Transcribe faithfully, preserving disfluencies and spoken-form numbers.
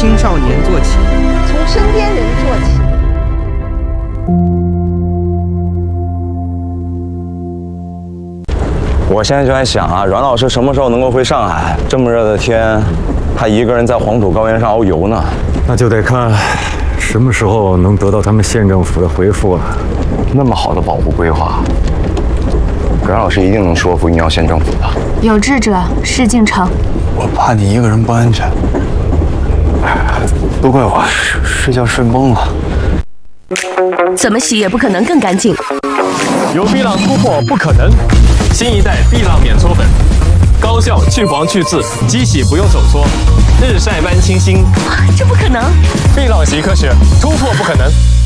青少年做起， 从身边人做起。 我现在就在想啊，阮老师什么时候能够回上海？这么热的天，他一个人在黄土高原上遨游呢。 那就得看什么时候能得到他们县政府的回复了。 那么好的保护规划，阮老师一定能说服云阳县政府的。 有志者事竟成。 我怕你一个人不安全，都怪我睡觉睡懵了。 怎么洗也不可能更干净。 由碧浪突破不可能，新一代碧浪免搓粉，高效去黄去渍，机洗不用手搓，日晒般清新。 这不可能！ 碧浪洗科学，突破不可能。